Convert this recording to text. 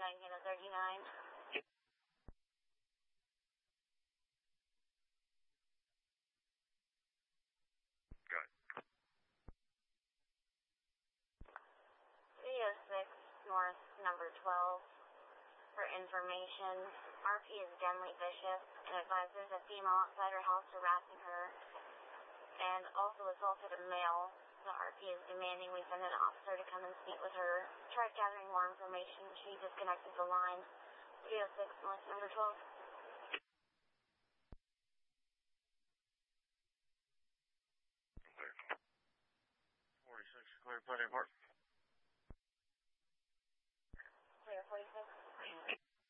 1939. Good. 306 North, number 12. For information, RP is Denley Bishop and advises a female outside her house harassing her and also assaulted a male. The RP is demanding we send an officer to come and speak with her. Tried gathering more information. She disconnected the line. 306 North, number 12. Okay. 46, clear, plenty of park.